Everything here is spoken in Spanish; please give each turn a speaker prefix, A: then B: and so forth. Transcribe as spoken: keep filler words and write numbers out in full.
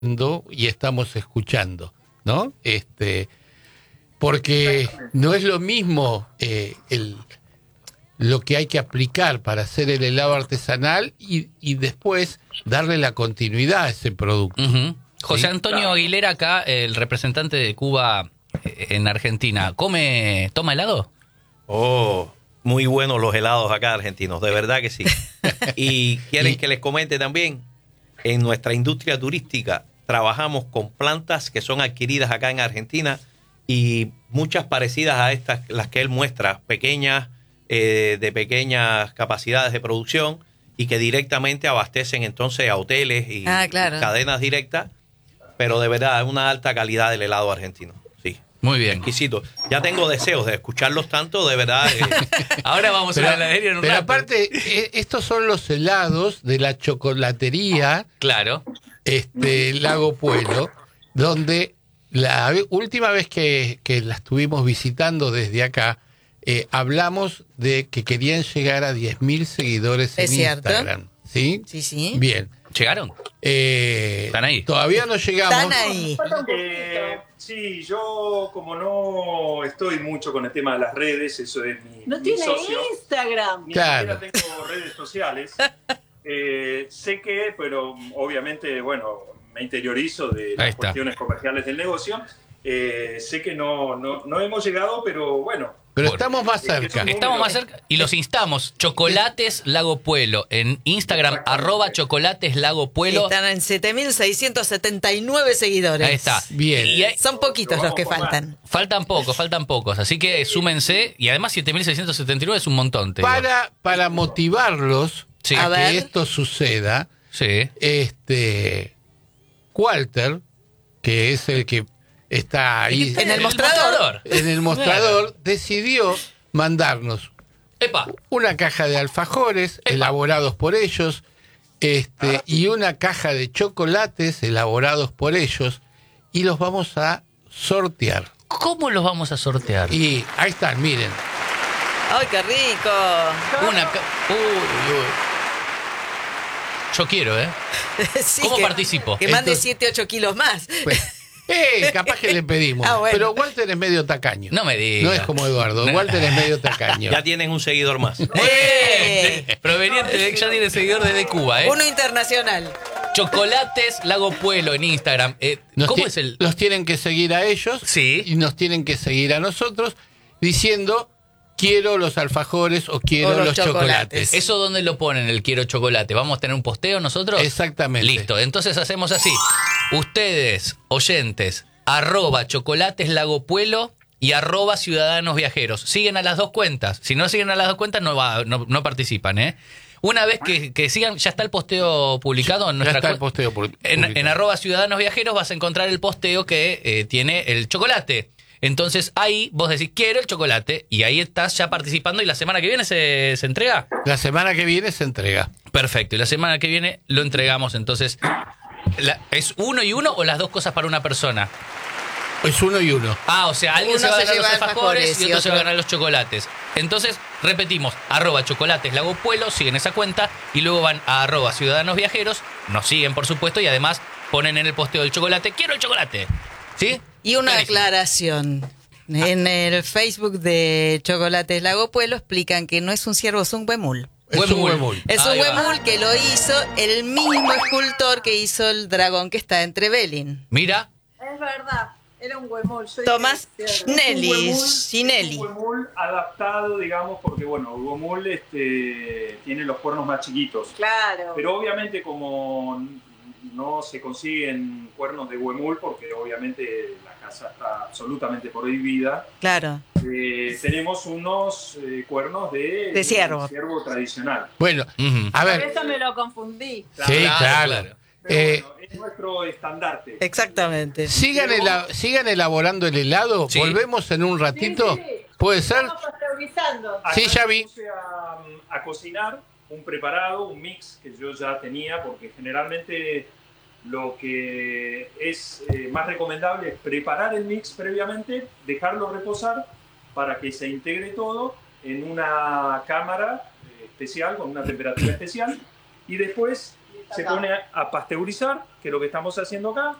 A: y estamos escuchando, ¿no? Este, porque no es lo mismo eh, el, lo que hay que aplicar para hacer el helado artesanal y, y después darle la continuidad a ese producto.
B: Uh-huh. José
A: ¿Sí?
B: Antonio Aguilera, acá, el representante de Cuba en Argentina, ¿come, toma helado?
C: Oh, muy buenos los helados acá argentinos, de verdad que sí. Y quieren que les comente también, en nuestra industria turística trabajamos con plantas que son adquiridas acá en Argentina y muchas parecidas a estas, las que él muestra, pequeñas, eh, de pequeñas capacidades de producción y que directamente abastecen entonces a hoteles y,
D: ah, claro.
C: y cadenas directas, pero de verdad es una alta calidad del helado argentino. Sí.
B: Muy bien.
C: Exquisito. Ya tengo deseos de escucharlos tanto, de verdad. Eh.
B: Ahora vamos
A: pero,
B: a la heladería en un
A: Pero
B: rato.
A: aparte, eh, estos son los helados de la chocolatería.
B: Claro.
A: Este, Lago Puelo, donde la última vez que, que la estuvimos visitando desde acá, eh, hablamos de que querían llegar a diez mil seguidores en
D: ¿Es cierto?
A: Instagram. ¿Sí?
D: Sí, sí.
A: Bien.
B: ¿Llegaron?
A: Eh,
B: ¿Están ahí?
A: Todavía no llegamos.
D: Están ahí.
E: Eh, sí, yo como no estoy mucho con el tema de las redes, eso es mi,
F: No
E: mi
F: tiene
E: socio.
F: Instagram.
E: Ni
A: Claro.
E: siquiera tengo redes sociales. Eh, sé que, pero obviamente, bueno, me interiorizo de
B: Ahí
E: las
B: está.
E: cuestiones comerciales del negocio. Eh, sé que no, no, no hemos llegado, pero bueno.
A: Pero
B: Bueno.
A: estamos más cerca.
B: Estamos más cerca y los instamos. Chocolates Lago Puelo. En Instagram, arroba chocolates Lago Puelo.
D: Están en siete mil seiscientos setenta y nueve seguidores.
B: Ahí está.
A: Bien.
B: Y hay-
D: Son poquitos los que faltan.
B: faltan pocos, faltan pocos. Así que súmense. Y además siete mil seiscientos setenta y nueve es un montón. Te digo.
A: Para, para motivarlos
B: Sí.
A: a,
D: A ver.
A: que esto suceda,
B: Sí.
A: este Walter, que es el que está ahí
D: En el mostrador.
A: en el mostrador, decidió mandarnos
B: Epa.
A: una caja de alfajores
B: Epa.
A: elaborados por ellos, este,
E: Ah.
A: y una caja de chocolates elaborados por ellos, y los vamos a sortear.
B: ¿Cómo los vamos a sortear?
A: Y ahí están, miren.
D: ¡Ay, qué rico!
B: Una. ca- Uy, uy. Yo quiero, ¿eh?
D: Sí,
B: ¿Cómo
D: que-
B: participo?
D: Que mande
A: Entonces-
D: siete, ocho kilos más.
A: Pues, eh, capaz que le pedimos.
D: Ah, bueno.
A: Pero Walter es medio tacaño.
B: No me digas.
A: No es como Eduardo. Walter es medio tacaño.
C: Ya tienen un seguidor más.
B: ¡Eh! Proveniente de ya tiene seguidor desde Cuba, ¿eh?
D: Uno internacional.
B: Chocolates Lago Puelo en Instagram. Eh,
A: Nos
B: ¿Cómo
A: ti-
B: es el...?
A: Los tienen que seguir a ellos.
B: Sí.
A: Y nos tienen que seguir a nosotros diciendo quiero los alfajores o quiero
D: O los
A: los,
D: chocolates.
A: chocolates.
B: ¿Eso dónde lo ponen, el quiero chocolate? ¿Vamos a tener un posteo nosotros?
A: Exactamente.
B: Listo, entonces hacemos así. Ustedes, oyentes, arroba chocolates Lago Puelo y arroba ciudadanos viajeros. Siguen a las dos cuentas. Si no siguen a las dos cuentas, no, va, no, no participan, ¿eh? Una vez que, que sigan, ya está el posteo publicado en
A: Ya
B: nuestra
A: está el
B: cuen-
A: posteo pu-
B: En,
A: publicado.
B: en arroba ciudadanos viajeros vas a encontrar el posteo que eh, tiene el chocolate. Entonces ahí vos decís, quiero el chocolate, y ahí estás ya participando, y la semana que viene se, se entrega.
A: La semana que viene se entrega.
B: Perfecto, y la semana que viene lo entregamos. Entonces, la- ¿es uno y uno o las dos cosas para una persona?
A: Es uno y uno.
B: Ah, o sea, alguien
D: Uno
B: se va a
D: se
B: ganar los
D: lleva
B: alfajores
D: alfajores
B: y
D: y
B: otro se va a
D: otro-
B: ganar los chocolates. Entonces, repetimos, arroba chocolates Lago Puelo, siguen esa cuenta, y luego van a arroba ciudadanos viajeros, nos siguen por supuesto, y además ponen en el posteo del chocolate, quiero el chocolate. ¿Sí?
D: Y una
B: Clarísimo.
D: aclaración. En el Facebook de Chocolates Lago Puelo explican que no es un ciervo, es un huemul.
A: Es un
B: Huemul.
A: huemul.
D: Es
B: Ahí
D: un
B: va.
D: huemul que lo hizo el mismo escultor que hizo el dragón que está entre Belín.
B: Mira,
F: Es verdad, era un huemul. yo
D: Tomás
F: dije,
D: Schnelli,
E: Un
D: Schinelli.
E: huemul adaptado, digamos, porque bueno, el huemul este, tiene los cuernos más chiquitos.
F: Claro.
E: Pero obviamente como no se consiguen cuernos de huemul, porque obviamente la caza está absolutamente prohibida,
D: Claro.
E: eh, tenemos unos eh, cuernos de,
D: De ciervo.
E: ciervo tradicional.
A: Bueno,
B: ujú.
A: a
F: Por
A: ver.
F: eso me lo confundí.
A: Sí,
B: Claro,
A: claro.
B: claro.
E: Pero
A: Eh,
E: bueno, es nuestro estandarte.
D: Exactamente.
A: sigan, ela- sigan elaborando el helado.
B: Sí.
A: Volvemos en un ratito.
F: Sí, sí.
A: ¿Puede ser?
F: Estamos pasteurizando.
E: Acá
A: Sí, ya vi.
E: puse a, a cocinar un preparado, un mix que yo ya tenía, porque generalmente lo que es eh, más recomendable es preparar el mix previamente, dejarlo reposar para que se integre todo en una cámara eh, especial, con una temperatura especial, y después se pone a pasteurizar, que es lo que estamos haciendo acá,